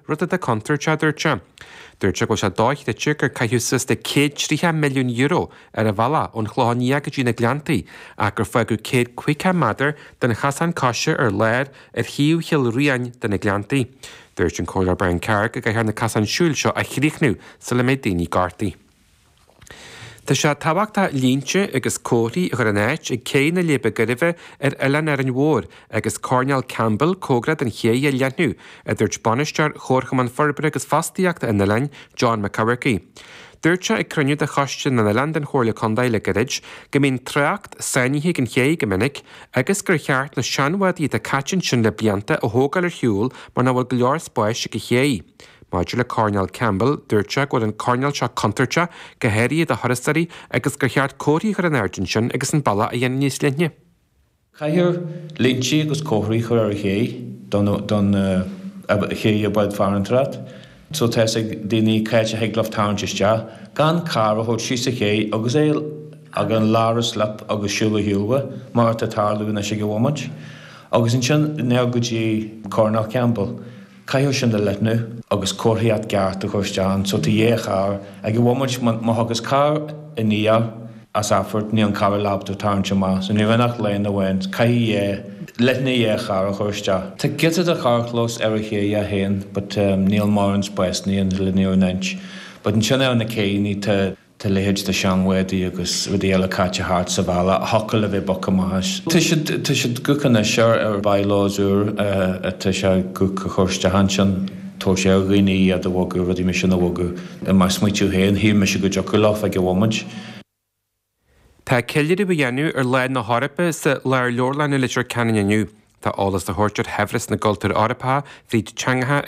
rud a contarte dúirte. Dúirte go se dáith de tugur caiúsas de 130 milliún euro ar a bhela ón chláníag go dtína gleantaí a gur fá go 150 madar den chasan caiise ar léir ar hiú chiil riain den na gleantaí. Dúirt an cóir Brian Carrick a gheithar na casan siúil seo a chríichnú sa le méid daoine gartaí. Tá se tabhachta línte agus cóirí gur an éit ag céine lébe guribh ar Ellen ar an mhór agus Cornel Campbell cógrad an ché a leanú a dúirt banistear chórchaman forbre agus fastiíachta in Ellen John McCarricky. Dúirte ag cruniú de chaiste na land an chóirla condaile gorid go mín treacht sainithe an ché go minic agus gur cheart na seanhadaí de catin sin le blianta a thógáil ar hiúil mar na bhfuil go leor spáis go ché. Máidir le Cornel Campbell dúirte go an Cornel se contarte go héirí a thoristaí agus gur cheart cóirí gur an airtin sin agus an balla a dhéana níos linne. Caithir lintí agus cóirí chur ar ché don ché a baid farantrat. So te daoine caiite heaglah táintiste gan car a thuir sí sa ché agus é ag an láras lep agus siúla hiúla mar a tarlaú na sé go bhhaid. Agus in sin neo go dtí Cornel Campbell. Caithir sin de letnú agus cóthaíad geart a chuirteán so tá dhéchar ag go bhhaid má agus car in níar as affort ní an car labú táinte má so ní bhainach léon a bhain caithí letna dhéchar a chuirte. Tá gitad a charchlós ar a ché a héin, but níl mar an spéisní an le níornaint. But in sin na céine tá léhéid de seanhadaí agus bhí eile caite hart sa bhela a hocail a bheith bocha máis. Tá si gucanna seir ar bailóúr a tá se gucha chuirte hansin tó sé a rií a do bhgu rudí me sin a bhgu a mar smuitiú héin hí me se go joculah a go bhhaid. Tá ceilidir bhéanú ar leid na Harpa sa leir leorlainna litir ceanniu. Tá álas de thuirtear hefris na Gultar Orpa, Fríd Changatha